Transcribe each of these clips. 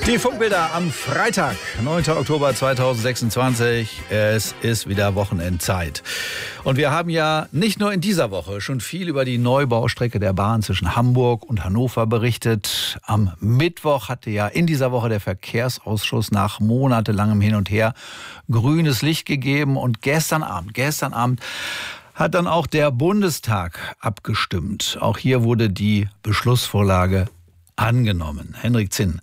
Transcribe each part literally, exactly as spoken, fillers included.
Die Funkbilder am Freitag, neunter Oktober zweitausendsechsundzwanzig. Es ist wieder Wochenendzeit. Und wir haben ja nicht nur in dieser Woche schon viel über die Neubaustrecke der Bahn zwischen Hamburg und Hannover berichtet. Am Mittwoch hatte ja in dieser Woche der Verkehrsausschuss nach monatelangem Hin und Her grünes Licht gegeben. Und gestern Abend, gestern Abend hat dann auch der Bundestag abgestimmt. Auch hier wurde die Beschlussvorlage angenommen. Henrik Zinn.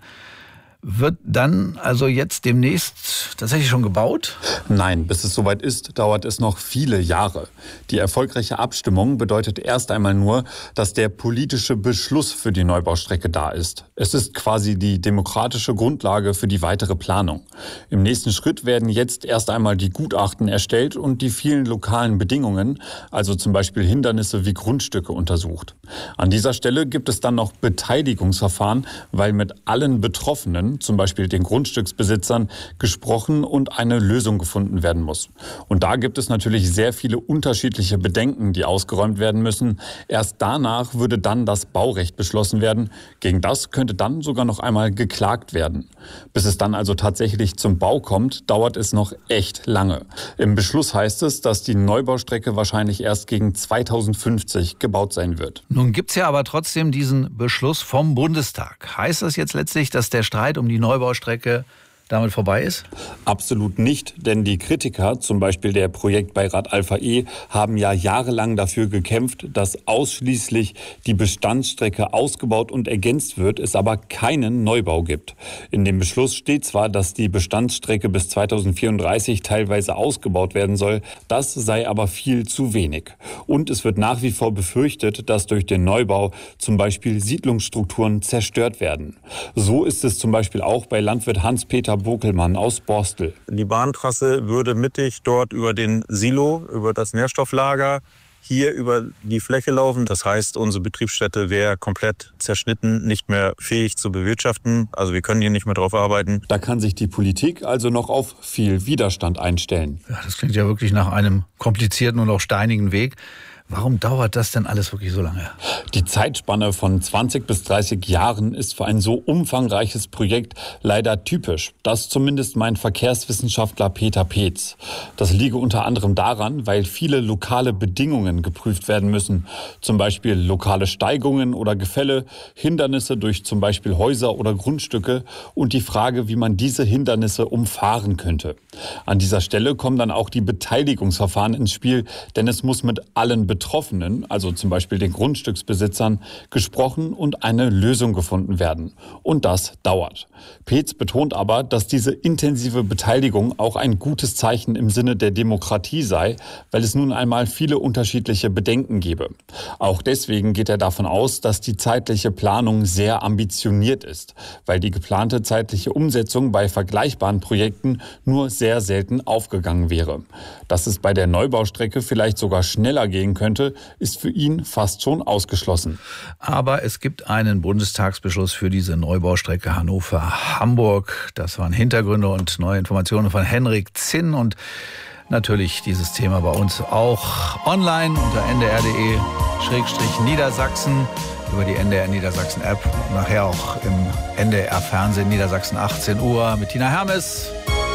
Wird dann also jetzt demnächst tatsächlich schon gebaut? Nein, bis es soweit ist, dauert es noch viele Jahre. Die erfolgreiche Abstimmung bedeutet erst einmal nur, dass der politische Beschluss für die Neubaustrecke da ist. Es ist quasi die demokratische Grundlage für die weitere Planung. Im nächsten Schritt werden jetzt erst einmal die Gutachten erstellt und die vielen lokalen Bedingungen, also zum Beispiel Hindernisse wie Grundstücke, untersucht. An dieser Stelle gibt es dann noch Beteiligungsverfahren, weil mit allen Betroffenen, zum Beispiel den Grundstücksbesitzern, gesprochen und eine Lösung gefunden werden muss. Und da gibt es natürlich sehr viele unterschiedliche Bedenken, die ausgeräumt werden müssen. Erst danach würde dann das Baurecht beschlossen werden. Gegen das könnte dann sogar noch einmal geklagt werden. Bis es dann also tatsächlich zum Bau kommt, dauert es noch echt lange. Im Beschluss heißt es, dass die Neubaustrecke wahrscheinlich erst gegen zweitausendfünfzig gebaut sein wird. Nun gibt es ja aber trotzdem diesen Beschluss vom Bundestag. Heißt das jetzt letztlich, dass der Streit um die Neubaustrecke damit vorbei ist? Absolut nicht, denn die Kritiker, zum Beispiel der Projektbeirat Alpha E, haben ja jahrelang dafür gekämpft, dass ausschließlich die Bestandsstrecke ausgebaut und ergänzt wird, es aber keinen Neubau gibt. In dem Beschluss steht zwar, dass die Bestandsstrecke bis zweitausendvierunddreißig teilweise ausgebaut werden soll, das sei aber viel zu wenig. Und es wird nach wie vor befürchtet, dass durch den Neubau zum Beispiel Siedlungsstrukturen zerstört werden. So ist es zum Beispiel auch bei Landwirt Hans-Peter Bokelmann aus Borstel. Die Bahntrasse würde mittig dort über den Silo, über das Nährstofflager, hier über die Fläche laufen. Das heißt, unsere Betriebsstätte wäre komplett zerschnitten, nicht mehr fähig zu bewirtschaften. Also wir können hier nicht mehr drauf arbeiten. Da kann sich die Politik also noch auf viel Widerstand einstellen. Ja, das klingt ja wirklich nach einem komplizierten und auch steinigen Weg. Warum dauert das denn alles wirklich so lange? Die Zeitspanne von zwanzig bis dreißig Jahren ist für ein so umfangreiches Projekt leider typisch. Das zumindest meint Verkehrswissenschaftler Peter Peetz. Das liege unter anderem daran, weil viele lokale Bedingungen geprüft werden müssen. Zum Beispiel lokale Steigungen oder Gefälle, Hindernisse durch zum Beispiel Häuser oder Grundstücke und die Frage, wie man diese Hindernisse umfahren könnte. An dieser Stelle kommen dann auch die Beteiligungsverfahren ins Spiel, denn es muss mit allen Betroffenen, also zum Beispiel den Grundstücksbesitzern, gesprochen und eine Lösung gefunden werden. Und das dauert. Peetz betont aber, dass diese intensive Beteiligung auch ein gutes Zeichen im Sinne der Demokratie sei, weil es nun einmal viele unterschiedliche Bedenken gebe. Auch deswegen geht er davon aus, dass die zeitliche Planung sehr ambitioniert ist, weil die geplante zeitliche Umsetzung bei vergleichbaren Projekten nur sehr selten aufgegangen wäre. Dass es bei der Neubaustrecke vielleicht sogar schneller gehen könnte, könnte, ist für ihn fast schon ausgeschlossen. Aber es gibt einen Bundestagsbeschluss für diese Neubaustrecke Hannover-Hamburg. Das waren Hintergründe und neue Informationen von Henrik Zinn. Und natürlich dieses Thema bei uns auch online unter n d r punkt d e Schrägstrich Niedersachsen, über die N D R Niedersachsen App und nachher auch im N D R Fernsehen Niedersachsen achtzehn Uhr mit Tina Hermes.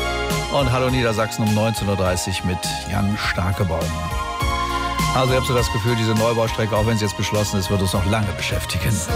Und Hallo Niedersachsen um neunzehn Uhr dreißig mit Jan Starkebaum. Also ich habe so das Gefühl, diese Neubaustrecke, auch wenn sie jetzt beschlossen ist, wird uns noch lange beschäftigen.